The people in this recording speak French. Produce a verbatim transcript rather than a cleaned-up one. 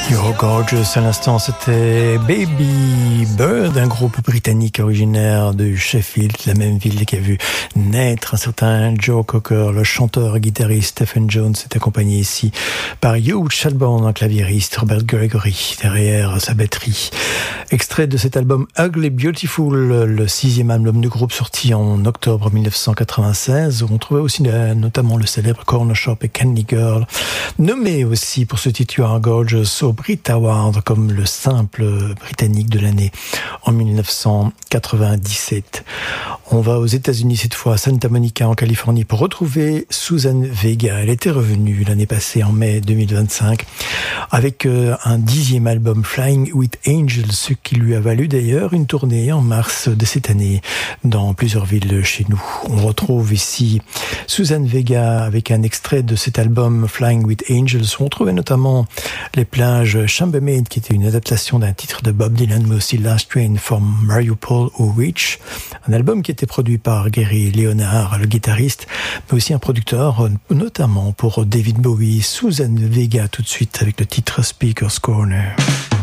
You're Gorgeous, à l'instant c'était Baby Bird, un groupe britannique originaire de Sheffield, la même ville qui a vu naître un certain Joe Cocker. Le chanteur et guitariste Stephen Jones est accompagné ici par Hugh Shelburne, un claviériste, Robert Gregory derrière sa batterie. Extrait de cet album Ugly Beautiful, le sixième album du groupe sorti en octobre mille neuf cent quatre-vingt-seize, où on trouvait aussi notamment le célèbre Corner Shop et Candy Girl, nommé aussi pour ce titre You Are Gorgeous au Brit Award comme le simple britannique de l'année en mille neuf cent quatre-vingt-dix-sept. On va aux États-Unis cette fois, à Santa Monica en Californie, pour retrouver Suzanne Vega. Elle était revenue l'année passée en mai deux mille vingt-cinq avec un dixième album Flying with Angels, ce qui lui a valu d'ailleurs une tournée en mars de cette année dans plusieurs villes chez nous. On retrouve ici Suzanne Vega avec un extrait de cet album Flying with Angels. On trouvait notamment les plages Chambermaid, qui était une adaptation d'un titre de Bob Dylan, mais aussi Last Train from Mariupol ou Reach, un album qui était produit par Gary Leonard, le guitariste, mais aussi un producteur, notamment pour David Bowie. Suzanne Vega tout de suite avec le titre Speaker's Corner.